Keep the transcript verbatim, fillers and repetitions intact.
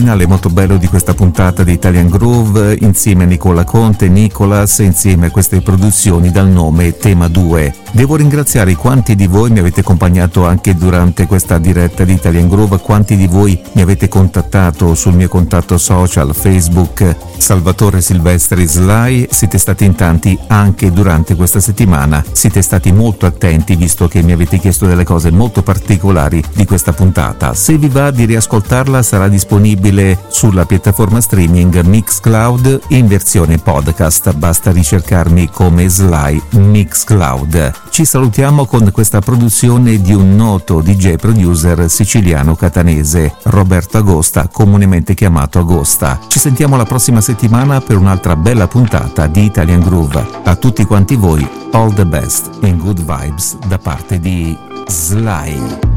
finale molto bello di questa puntata di Italian Groove, insieme a Nicola Conte, Nicolas, insieme a queste produzioni dal nome Tema due. Devo ringraziare quanti di voi mi avete accompagnato anche durante questa diretta di Italian Groove, quanti di voi mi avete contattato sul mio contatto social Facebook Salvatore Silvestri Sly. Siete stati in tanti anche durante questa settimana, siete stati molto attenti visto che mi avete chiesto delle cose molto particolari di questa puntata. Se vi va di riascoltarla, sarà disponibile sulla piattaforma streaming Mixcloud in versione podcast, basta ricercarmi come Sly Mixcloud. Ci salutiamo con questa produzione di un noto D J producer siciliano catanese, Roberto Agosta, comunemente chiamato Agosta. Ci sentiamo la prossima settimana per un'altra bella puntata di Italian Groove. A tutti quanti voi, all the best and good vibes da parte di Sly.